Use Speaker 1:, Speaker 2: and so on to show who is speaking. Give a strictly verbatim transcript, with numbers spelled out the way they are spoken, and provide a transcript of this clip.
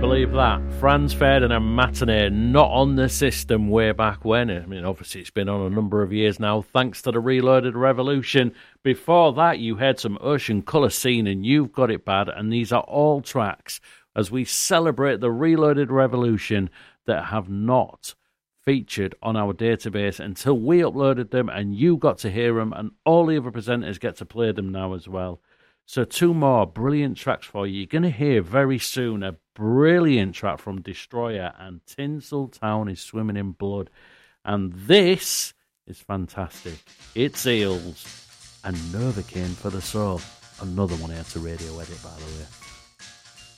Speaker 1: Believe that. Franz Ferdinand Matinee, not on the system way back when. I mean, obviously it's been on a number of years now, thanks to the Reloaded Revolution. Before that, you heard some Ocean Colour Scene and You've Got It Bad, and these are all tracks as we celebrate the Reloaded Revolution that have not featured on our database until we uploaded them and you got to hear them, and all the other presenters get to play them now as well. So two more brilliant tracks for you. You're going to hear very soon a brilliant track from Destroyer, and Tinseltown is Swimming in Blood. And this is fantastic. It's Eels and Novocaine for the Soul. Another one here to Radio Edit, by the way.